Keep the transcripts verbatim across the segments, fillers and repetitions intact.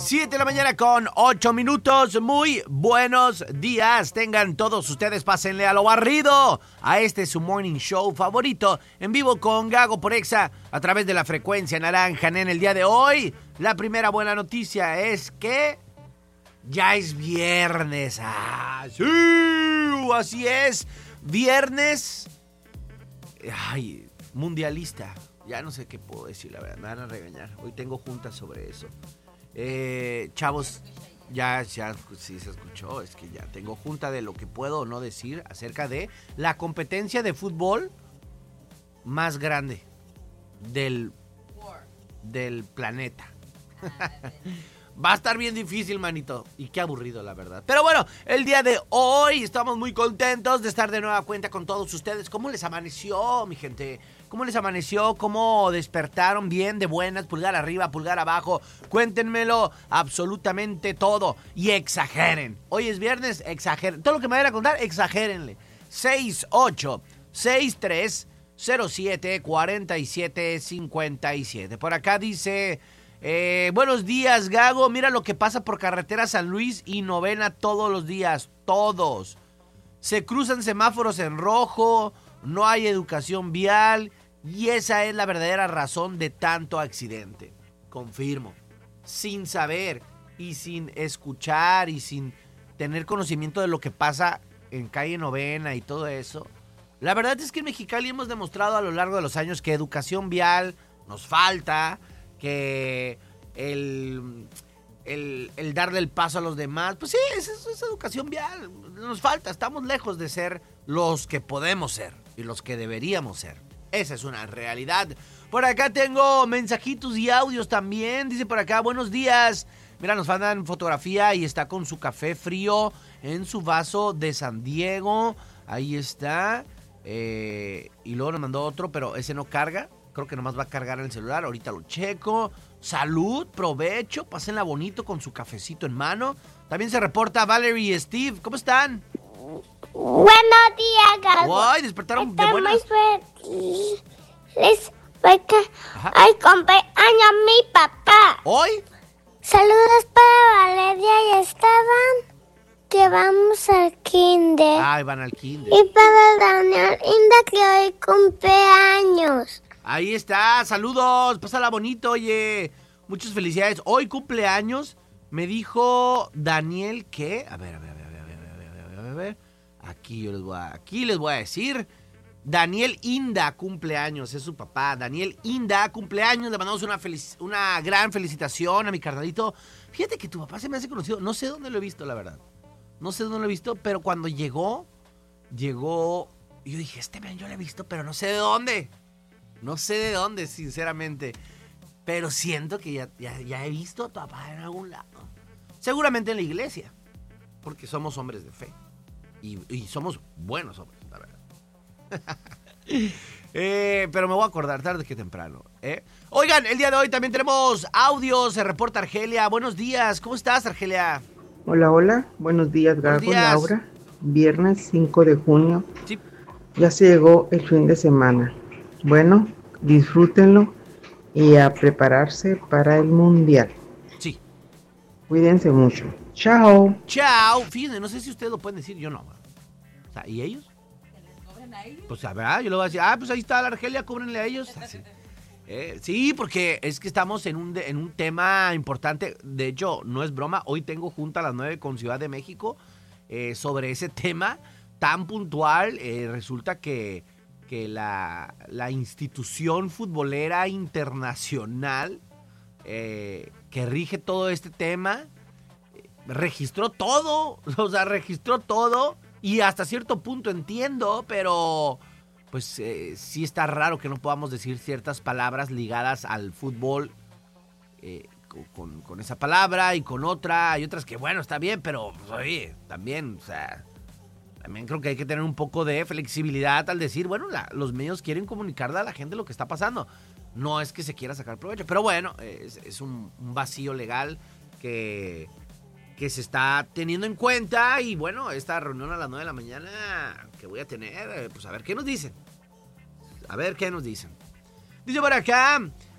siete de la mañana con ocho minutos. Muy buenos días. Tengan todos ustedes, pásenle a lo barrido. A este su morning show favorito. En vivo con Gago por Exa a través de la frecuencia naranja. En el día de hoy, la primera buena noticia es que ya es viernes. ¡Ah, sí! Así es. Viernes. Ay, mundialista. Ya no sé qué puedo decir, la verdad. Me van a regañar. Hoy tengo juntas sobre eso. Eh, chavos, ya, ya sí se escuchó, es que ya tengo junta de lo que puedo o no decir acerca de la competencia de fútbol más grande del, del planeta. Va a estar bien difícil, manito, y qué aburrido, la verdad. Pero bueno, el día de hoy estamos muy contentos de estar de nueva cuenta con todos ustedes. ¿Cómo les amaneció, mi gente? ¿Cómo les amaneció? ¿Cómo despertaron? Bien, de buenas, pulgar arriba, pulgar abajo. Cuéntenmelo absolutamente todo y exageren. Hoy es viernes, exageren. Todo lo que me vayan a contar, exagérenle. seis ocho seis tres cero siete cuatro siete cinco siete. Por acá dice, eh, buenos días, Gago. Mira lo que pasa por carretera San Luis y Novena todos los días. Todos. Se cruzan semáforos en rojo, no hay educación vial. Y esa es la verdadera razón de tanto accidente. Confirmo. Sin saber y sin escuchar y sin tener conocimiento de lo que pasa en calle Novena y todo eso. La verdad es que en Mexicali hemos demostrado a lo largo de los años que educación vial nos falta, que el, el, el darle el paso a los demás, pues sí, es, es educación vial. Nos falta, estamos lejos de ser los que podemos ser y los que deberíamos ser. Esa es una realidad. Por acá tengo mensajitos y audios también. Dice por acá, buenos días. Mira, nos mandan fotografía y está con su café frío en su vaso de San Diego. Ahí está. Eh, y luego nos mandó otro, pero ese no carga. Creo que nomás va a cargar en el celular. Ahorita lo checo. Salud, provecho. Pásenla bonito con su cafecito en mano. También se reporta Valerie y Steve. ¿Cómo están? Buenos días, Gago. Ay, despertaron de buenas. Les porque hoy cumpleaños mi papá. ¿Hoy? Saludos para Valeria y Esteban, que vamos al kinder. Ay, van al kinder. Y para Daniel Inda, que hoy cumpleaños. Ahí está, saludos, pásala bonito, oye. Muchas felicidades. Hoy cumpleaños, me dijo Daniel que... A ver, a ver, a ver, a ver, a ver, a ver, a ver, a ver. Aquí yo les voy a, aquí les voy a decir, Daniel Inda cumpleaños, es su papá. Daniel Inda cumpleaños, le mandamos una, felic, una gran felicitación a mi carnalito. Fíjate que tu papá se me hace conocido, no sé dónde lo he visto, la verdad. No sé dónde lo he visto, pero cuando llegó, llegó, y yo dije, este man yo lo he visto, pero no sé de dónde. No sé de dónde, sinceramente. Pero siento que ya, ya, ya he visto a tu papá en algún lado. Seguramente en la iglesia, porque somos hombres de fe. Y, y somos buenos hombres, la verdad. eh, pero me voy a acordar tarde que temprano. ¿eh? Oigan, el día de hoy también tenemos audio. Se reporta Argelia. Buenos días. ¿Cómo estás, Argelia? Hola, hola. Buenos días, Gago, Buenos días. Laura. Viernes cinco de junio. Sí. Ya se llegó el fin de semana. Bueno, disfrútenlo y a prepararse para el mundial. Sí. Cuídense mucho. Chao. Chao. Fíjense, no sé si ustedes lo pueden decir. Yo no. O sea, ¿y ellos? ¿Que les cobren a ellos? Pues a ver, yo le voy a decir, ah, pues ahí está la Argelia, cóbrenle a ellos. Así. Eh, sí, porque es que estamos en un, de, en un tema importante. De hecho, no es broma. Hoy tengo junta a las nueve con Ciudad de México eh, sobre ese tema tan puntual. Eh, resulta que, que la, la institución futbolera internacional eh, que rige todo este tema eh, registró todo. O sea, registró todo. Y hasta cierto punto entiendo, pero pues eh, sí está raro que no podamos decir ciertas palabras ligadas al fútbol eh, con, con esa palabra y con otra. Hay otras que, bueno, está bien, pero pues, oye, también, o sea, también creo que hay que tener un poco de flexibilidad al decir, bueno, la, los medios quieren comunicarle a la gente lo que está pasando. No es que se quiera sacar provecho, pero bueno, es, es un, un vacío legal que... que se está teniendo en cuenta. Y bueno, esta reunión a las nueve de la mañana que voy a tener, pues a ver qué nos dicen. A ver qué nos dicen. Dice por acá,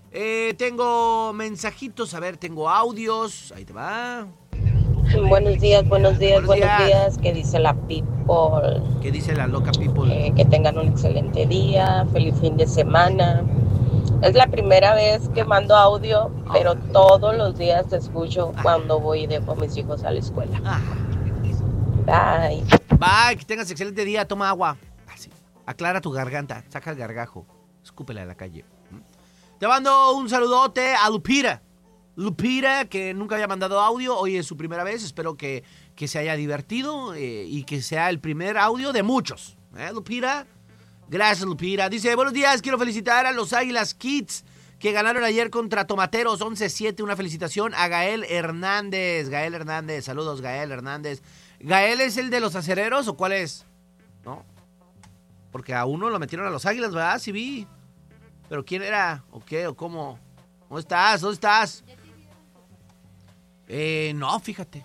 Eh, tengo mensajitos, a ver, tengo audios. Ahí te va. Buenos días, buenos días, Buenos buenos días. días. ¿Qué dice la people? ¿Qué dice la loca people? Eh, que tengan un excelente día, feliz fin de semana. Es la primera vez que mando audio, pero todos los días te escucho cuando voy y dejo a mis hijos a la escuela. Ah, Bye. bye, que tengas excelente día, toma agua. Así. Aclara tu garganta, saca el gargajo, escúpela a la calle. Te mando un saludote a Lupita. Lupita, que nunca había mandado audio, hoy es su primera vez, espero que, que se haya divertido eh, y que sea el primer audio de muchos. ¿Eh, Lupita? Gracias, Lupita. Dice, buenos días, quiero felicitar a los Águilas Kids que ganaron ayer contra Tomateros once siete. Una felicitación a Gael Hernández. Gael Hernández, saludos, Gael Hernández. ¿Gael es el de los acereros o cuál es? No, porque a uno lo metieron a los Águilas, ¿verdad? Sí vi. ¿Pero quién era? ¿O qué? ¿O cómo? ¿Dónde estás? ¿Dónde estás? Eh, no, fíjate.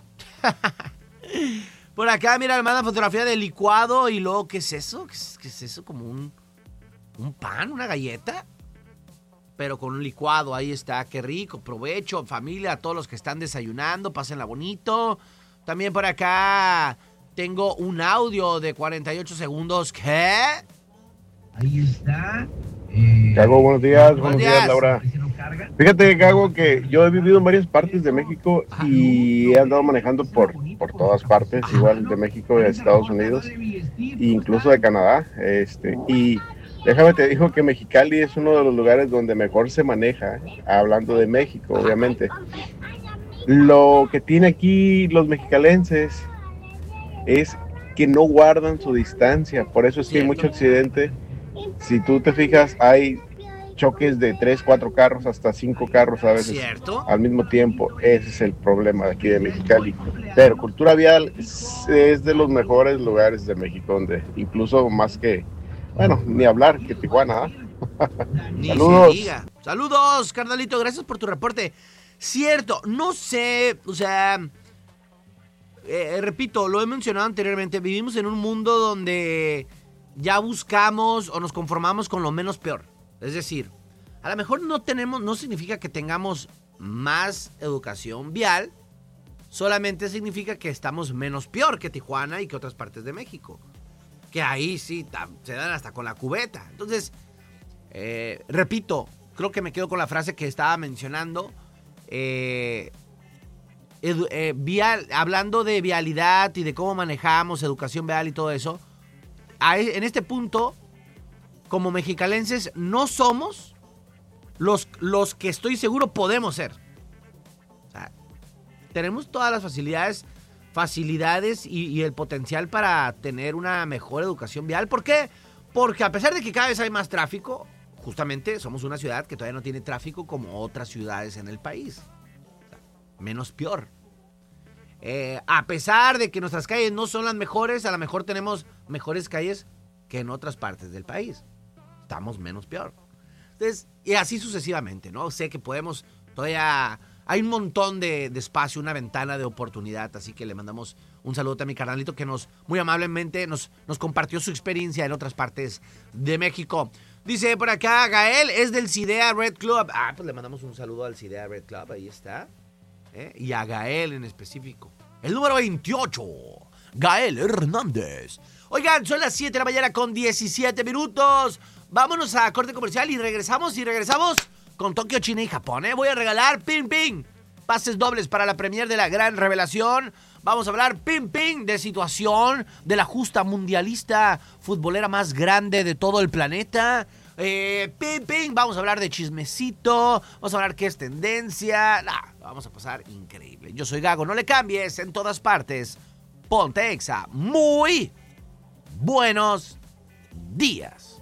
Por acá, mira, me mandan fotografía de licuado y luego, ¿qué es eso? ¿Qué es, qué es eso? ¿Como un, un pan, una galleta? Pero con un licuado, ahí está, qué rico, provecho, familia, a todos los que están desayunando, pásenla bonito. También por acá tengo un audio de cuarenta y ocho segundos, ¿qué? Ahí está. Gago, buenos días, buenos, Buenos días, días. Laura. Fíjate, Gago, que yo he vivido en varias partes de México y he andado manejando por, por todas partes, igual de México y de Estados Unidos, e incluso de Canadá. Este, y déjame te digo que Mexicali es uno de los lugares donde mejor se maneja, hablando de México, obviamente. Lo que tiene aquí los mexicalenses es que no guardan su distancia, por eso es que hay mucho accidente. Si tú te fijas, hay choques de tres, cuatro carros, hasta cinco carros a veces ¿Cierto? al mismo tiempo. Ese es el problema de aquí de Mexicali. Pero cultura vial es, es de los mejores lugares de México, donde incluso más que, bueno, ni hablar que Tijuana. ¿eh? Ni Saludos. se diga. Saludos, carnalito, gracias por tu reporte. Cierto, no sé, o sea, eh, repito, lo he mencionado anteriormente, vivimos en un mundo donde ya buscamos o nos conformamos con lo menos peor. Es decir, a lo mejor no tenemos, no significa que tengamos más educación vial, solamente significa que estamos menos peor que Tijuana y que otras partes de México. Que ahí sí se dan hasta con la cubeta. Entonces, eh, repito, creo que me quedo con la frase que estaba mencionando. Eh, edu, eh, vial, hablando de vialidad y de cómo manejamos educación vial y todo eso, a, en este punto, como mexicalenses, no somos los, los que estoy seguro podemos ser. O sea, tenemos todas las facilidades, facilidades y, y el potencial para tener una mejor educación vial. ¿Por qué? Porque a pesar de que cada vez hay más tráfico, justamente somos una ciudad que todavía no tiene tráfico como otras ciudades en el país. O sea, menos peor. Eh, a pesar de que nuestras calles no son las mejores, a lo mejor tenemos mejores calles que en otras partes del país. Estamos menos peor. Entonces, y así sucesivamente, ¿no? Sé que podemos todavía... Hay un montón de, de espacio, una ventana de oportunidad, así que le mandamos un saludo a mi carnalito que nos, muy amablemente, nos, nos compartió su experiencia en otras partes de México. Dice por acá, Gael es del Cidea Red Club. Ah, pues le mandamos un saludo al Cidea Red Club, ahí está. ¿Eh? Y a Gael en específico. El número veintiocho, Gael Hernández. Oigan, son las siete de la mañana con diecisiete minutos. Vámonos a corte comercial y regresamos, y regresamos con Tokio, China y Japón, ¿eh? Voy a regalar, ping, ping, pases dobles para la premier de La Gran Revelación. Vamos a hablar, ping, ping, de situación de la justa mundialista futbolera más grande de todo el planeta. Eh, ping, ping, vamos a hablar de chismecito, vamos a hablar qué es tendencia. Nah, vamos a pasar increíble. Yo soy Gago, no le cambies, en todas partes. Ponte Exa. Muy buenos días.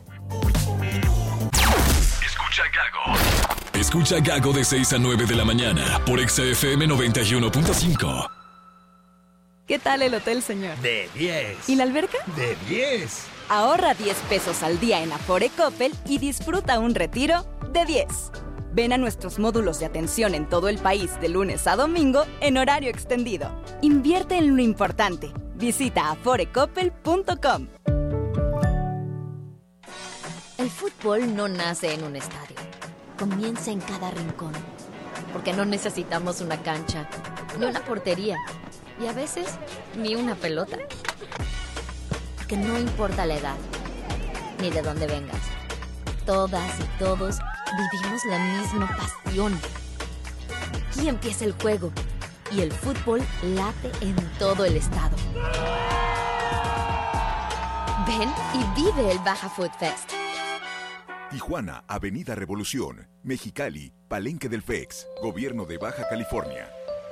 Escucha Gago. Escucha Gago de seis a nueve de la mañana por Exa F M noventa y uno punto cinco. ¿Qué tal el hotel, señor? De diez. ¿Y la alberca? De diez. Ahorra diez pesos al día en Afore Coppel y disfruta un retiro de diez. Ven a nuestros módulos de atención en todo el país de lunes a domingo en horario extendido. Invierte en lo importante. Visita afore coppel punto com. El fútbol no nace en un estadio. comienza en cada rincón. Porque no necesitamos una cancha, ni una portería, y a veces ni una pelota. Porque no importa la edad, ni de dónde vengas. Todas y todos vivimos la misma pasión. Aquí empieza el juego y el fútbol late en todo el estado. Ven y vive el Baja Food Fest. Tijuana, Avenida Revolución, Mexicali, Palenque del F E X, Gobierno de Baja California.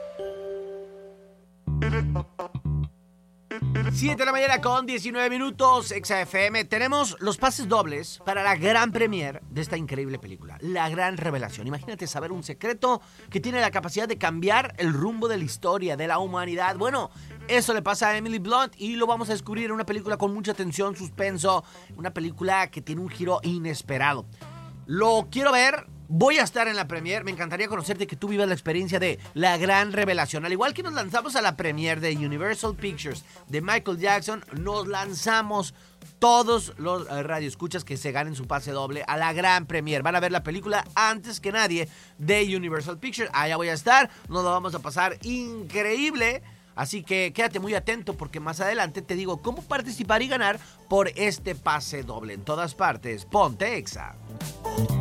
siete de la mañana con diecinueve minutos, Exa F M. Tenemos los pases dobles para la gran premiere de esta increíble película, La Gran Revelación. Imagínate saber un secreto que tiene la capacidad de cambiar el rumbo de la historia, de la humanidad. Bueno, eso le pasa a Emily Blunt y lo vamos a descubrir en una película con mucha tensión, suspenso, una película que tiene un giro inesperado. Lo quiero ver. Voy a estar en la premiere. Me encantaría conocerte, que tú vivas la experiencia de La Gran Revelación. Al igual que nos lanzamos a la premiere de Universal Pictures de Michael Jackson, nos lanzamos todos los radioescuchas que se ganen su pase doble a la gran premiere. Van a ver la película antes que nadie de Universal Pictures. Allá voy a estar. Nos lo vamos a pasar increíble. Así que quédate muy atento, porque más adelante te digo cómo participar y ganar por este pase doble. En todas partes, ponte Exa.